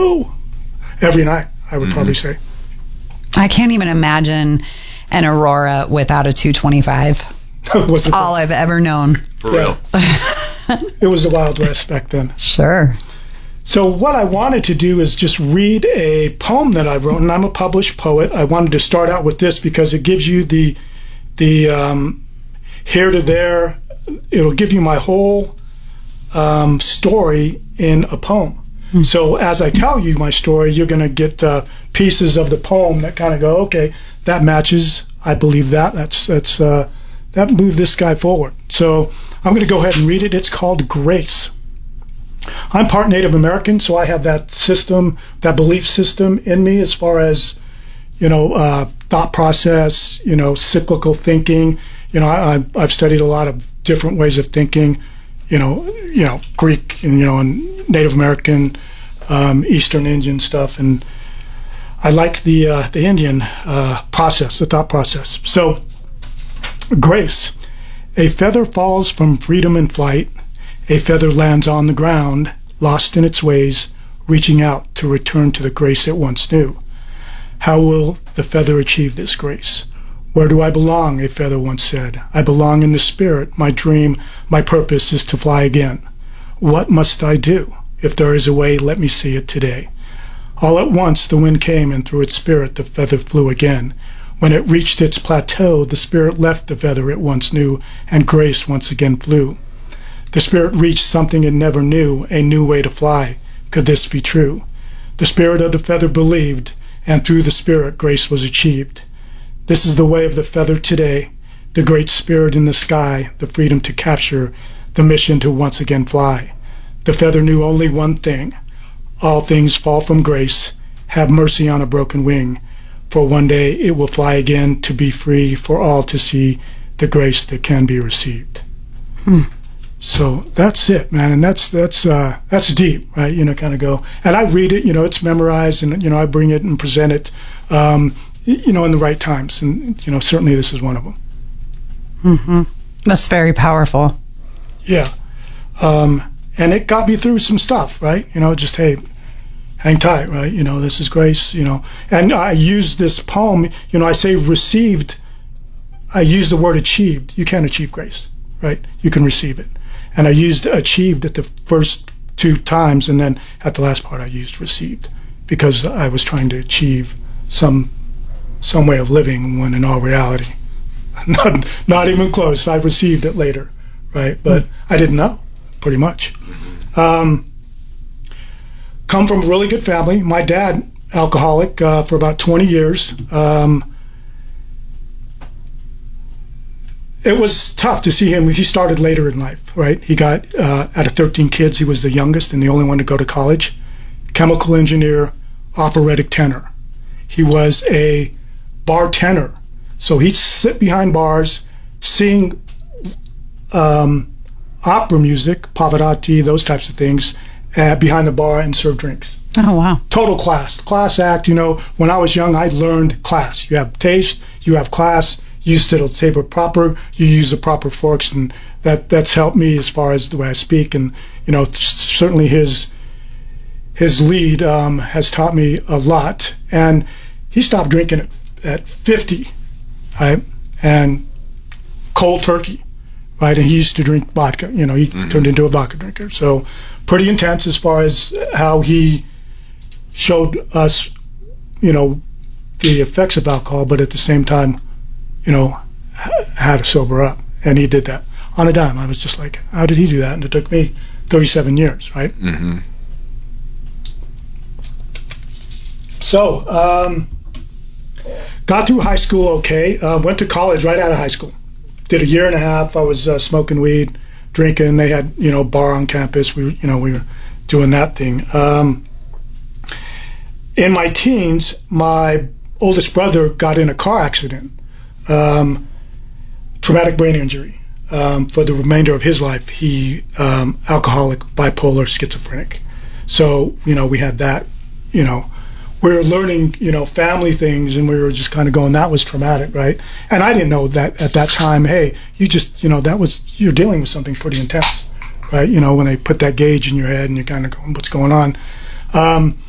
woo, every night, I would probably say. I can't even imagine an Aurora without a 225. That's all I've ever known. For real. It was the Wild West back then. Sure. So what I wanted to do is just read a poem that I wrote, and I'm a published poet. I wanted to start out with this because it gives you the here to there. It'll give you my whole story in a poem. So as I tell you my story, you're going to get pieces of the poem that kind of go, okay, that matches. I believe that. That moved this guy forward. So I'm going to go ahead and read it. It's called Grace. I'm part Native American, so I have that system, that belief system in me as far as, thought process, cyclical thinking. I've studied a lot of different ways of thinking, Greek and Native American, Eastern Indian stuff, and I like the Indian process, the thought process. So, Grace. A feather falls from freedom in flight. A feather lands on the ground, lost in its ways, reaching out to return to the grace it once knew. How will the feather achieve this grace? Where do I belong? A feather once said. I belong in the spirit. My dream, my purpose is to fly again. What must I do? If there is a way, let me see it today. All at once the wind came, and through its spirit the feather flew again. When it reached its plateau, the spirit left the feather it once knew, and grace once again flew. The spirit reached something it never knew, a new way to fly. Could this be true? The spirit of the feather believed, and through the spirit grace was achieved. This is the way of the feather today, the great spirit in the sky, the freedom to capture, the mission to once again fly. The feather knew only one thing. All things fall from grace. Have mercy on a broken wing. For one day it will fly again to be free for all to see the grace that can be received. So that's it, man, and that's deep, right? Kind of go, and I read it, it's memorized, and I bring it and present it, in the right times, and certainly this is one of them. That's very powerful. Yeah, and it got me through some stuff, right? Just hey, hang tight, right? This is grace, and I use this poem, I say received. I use the word achieved. You can't achieve grace, right? You can receive it. And I used achieved at the first two times, and then at the last part I used received, because I was trying to achieve some way of living when in all reality, not even close. I received it later, right? But I didn't know, pretty much. Come from a really good family. My dad, alcoholic for about 20 years. It was tough to see him. He started later in life, right? He got, out of 13 kids, he was the youngest and the only one to go to college. Chemical engineer, operatic tenor. He was a bartender. So he'd sit behind bars, sing opera music, Pavarotti, those types of things, behind the bar and serve drinks. Oh, wow. Total class act. When I was young, I learned class. You have taste, you have class. You sit at the table proper, you use the proper forks, and that's helped me as far as the way I speak. And certainly his lead has taught me a lot. And he stopped drinking at 50, right? And cold turkey, right? And he used to drink vodka. He turned into a vodka drinker. So pretty intense as far as how he showed us, the effects of alcohol, but at the same time, how to sober up. And he did that on a dime. I was just like, how did he do that? And it took me 37 years, right? So, got through high school okay. Went to college right out of high school. Did a year and a half. I was smoking weed, drinking. They had, bar on campus. We were doing that thing. In my teens, my oldest brother got in a car accident. Traumatic brain injury. For the remainder of his life, he alcoholic, bipolar, schizophrenic. So we had that. We were learning family things, and we were just kind of going, that was traumatic, right? And I didn't know that at that time. Hey, you just you're dealing with something pretty intense, right? When they put that gauge in your head and you're kind of going, what's going on?